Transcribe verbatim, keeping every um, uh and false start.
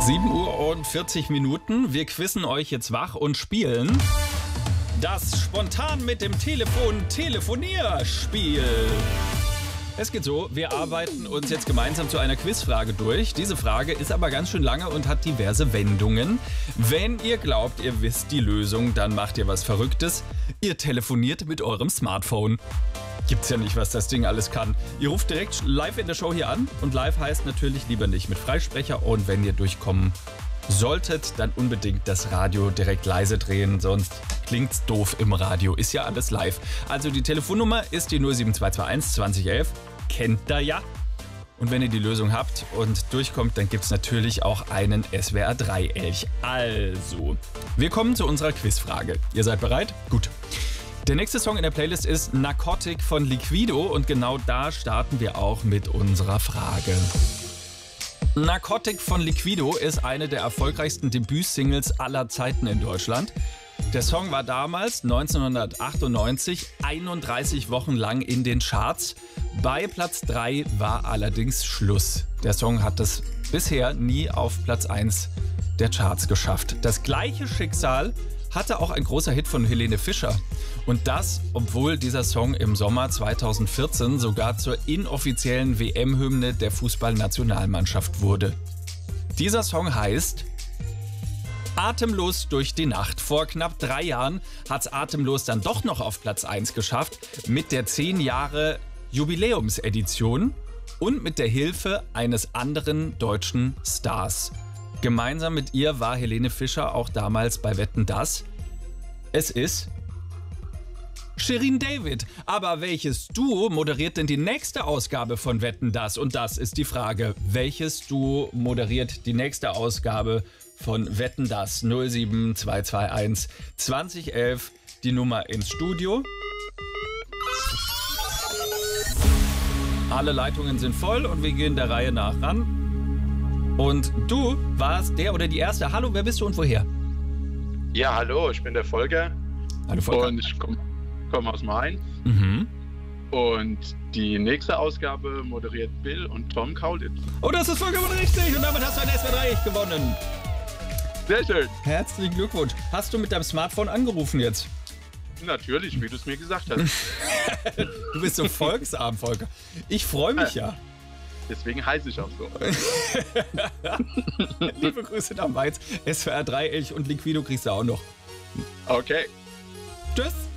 sieben Uhr und vierzig Minuten. Wir quizzen euch jetzt wach und spielen das spontan mit dem Telefon Telefonierspiel. Es geht so, wir arbeiten uns jetzt gemeinsam zu einer Quizfrage durch. Diese Frage ist aber ganz schön lange und hat diverse Wendungen. Wenn ihr glaubt, ihr wisst die Lösung, dann macht ihr was Verrücktes. Ihr telefoniert mit eurem Smartphone. Gibt's ja nicht, was das Ding alles kann. Ihr ruft direkt live in der Show hier an und live heißt natürlich lieber nicht mit Freisprecher. Und wenn ihr durchkommen solltet, dann unbedingt das Radio direkt leise drehen, sonst klingt's doof im Radio. Ist ja alles live. Also die Telefonnummer ist die null sieben zwei zwei eins zwanzig elf. Kennt ihr ja. Und wenn ihr die Lösung habt und durchkommt, dann gibt's natürlich auch einen S W R drei Elch. Also, wir kommen zu unserer Quizfrage. Ihr seid bereit? Gut. Der nächste Song in der Playlist ist Narcotic von Liquido und genau da starten wir auch mit unserer Frage. Narcotic von Liquido ist eine der erfolgreichsten Debütsingles aller Zeiten in Deutschland. Der Song war damals, neunzehnhundertachtundneunzig, einunddreißig Wochen lang in den Charts. Bei Platz drei war allerdings Schluss. Der Song hat es bisher nie auf Platz eins der Charts geschafft. Das gleiche Schicksal hatte auch ein großer Hit von Helene Fischer. Und das, obwohl dieser Song im Sommer zweitausendvierzehn sogar zur inoffiziellen W M-Hymne der Fußballnationalmannschaft wurde. Dieser Song heißt Atemlos durch die Nacht. Vor knapp drei Jahren hat's Atemlos dann doch noch auf Platz eins geschafft mit der zehn Jahre Jubiläumsedition und mit der Hilfe eines anderen deutschen Stars. Gemeinsam mit ihr war Helene Fischer auch damals bei Wetten, dass. Es ist Shirin David. Aber welches Duo moderiert denn die nächste Ausgabe von Wetten, dass? Und das ist die Frage. Welches Duo moderiert die nächste Ausgabe von Wetten, dass? null sieben zwei zwei eins zwanzig elf, die Nummer ins Studio. Alle Leitungen sind voll und wir gehen der Reihe nach ran. Und du warst der oder die Erste. Hallo, wer bist du und woher? Ja, hallo, ich bin der Volker. Hallo, Volker. Und ich komme komm aus Mainz. Mhm. Und die nächste Ausgabe moderiert Bill und Tom Kaulitz. Oh, das ist vollkommen richtig. Und damit hast du ein S W R drei gewonnen. Sehr schön. Herzlichen Glückwunsch. Hast du mit deinem Smartphone angerufen jetzt? Natürlich, wie du es mir gesagt hast. Du bist so folgsam, Volker. Ich freue mich ja. Deswegen heiße ich auch so. Liebe Grüße nach Mainz. S W R drei Elch und Liquido kriegst du auch noch. Okay. Tschüss.